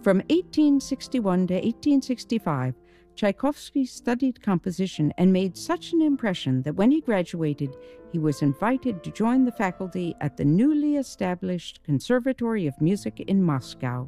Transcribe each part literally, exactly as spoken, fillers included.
From eighteen sixty-one to eighteen sixty-five, Tchaikovsky studied composition and made such an impression that when he graduated, he was invited to join the faculty at the newly established Conservatory of Music in Moscow.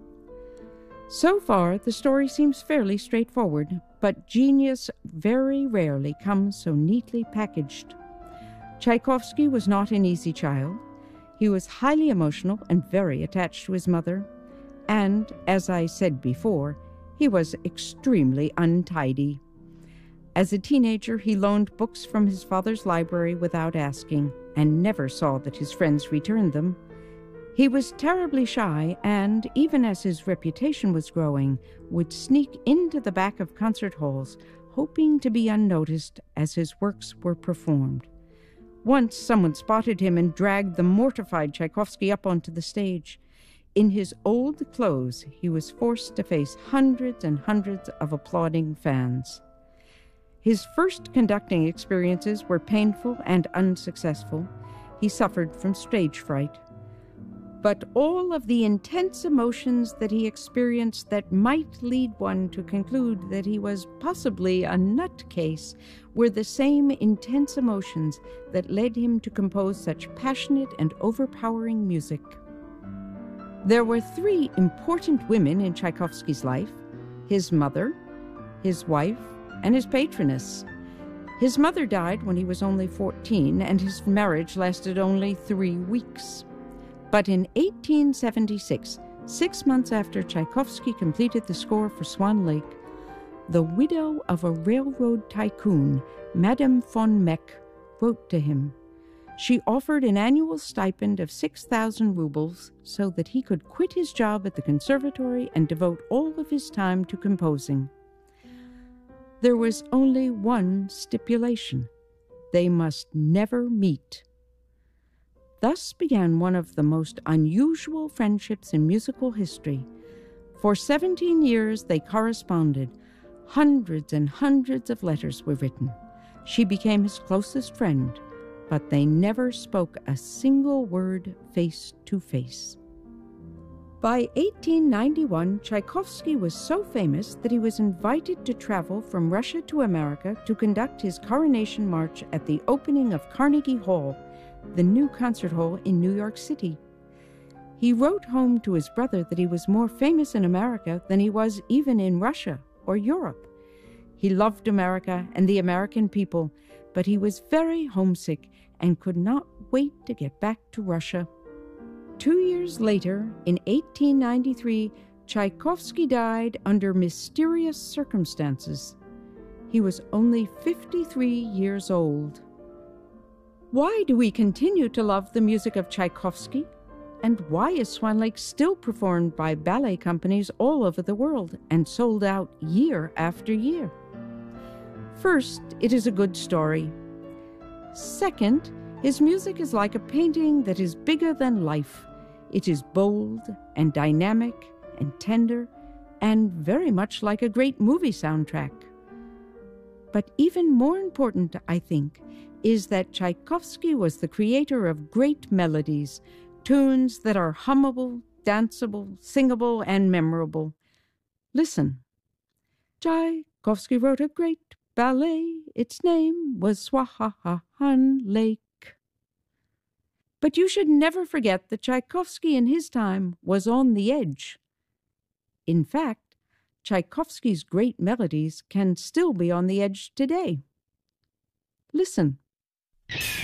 So far, the story seems fairly straightforward, but genius very rarely comes so neatly packaged. Tchaikovsky was not an easy child. He was highly emotional and very attached to his mother. And, as I said before, he was extremely untidy. As a teenager, he loaned books from his father's library without asking, and never saw that his friends returned them. He was terribly shy and, even as his reputation was growing, would sneak into the back of concert halls, hoping to be unnoticed as his works were performed. Once someone spotted him and dragged the mortified Tchaikovsky up onto the stage. In his old clothes, he was forced to face hundreds and hundreds of applauding fans. His first conducting experiences were painful and unsuccessful. He suffered from stage fright. But all of the intense emotions that he experienced that might lead one to conclude that he was possibly a nutcase were the same intense emotions that led him to compose such passionate and overpowering music. There were three important women in Tchaikovsky's life: his mother, his wife, and his patroness. His mother died when he was only fourteen, and his marriage lasted only three weeks. But in eighteen seventy-six, six months after Tchaikovsky completed the score for Swan Lake, the widow of a railroad tycoon, Madame von Meck, wrote to him. She offered an annual stipend of six thousand rubles so that he could quit his job at the conservatory and devote all of his time to composing. There was only one stipulation: they must never meet. Thus began one of the most unusual friendships in musical history. For seventeen years they corresponded. Hundreds and hundreds of letters were written. She became his closest friend, but they never spoke a single word face to face. By eighteen ninety-one, Tchaikovsky was so famous that he was invited to travel from Russia to America to conduct his coronation march at the opening of Carnegie Hall, the new concert hall in New York City. He wrote home to his brother that he was more famous in America than he was even in Russia or Europe. He loved America and the American people, but he was very homesick and could not wait to get back to Russia. Two years later, in eighteen ninety-three, Tchaikovsky died under mysterious circumstances. He was only fifty-three years old. Why do we continue to love the music of Tchaikovsky? And why is Swan Lake still performed by ballet companies all over the world and sold out year after year? First, it is a good story. Second, his music is like a painting that is bigger than life. It is bold and dynamic and tender and very much like a great movie soundtrack. But even more important, I think, is that Tchaikovsky was the creator of great melodies, tunes that are hummable, danceable, singable, and memorable. Listen. Tchaikovsky wrote a great ballet. Its name was Swan Lake. But you should never forget that Tchaikovsky in his time was on the edge. In fact, Tchaikovsky's great melodies can still be on the edge today. Listen.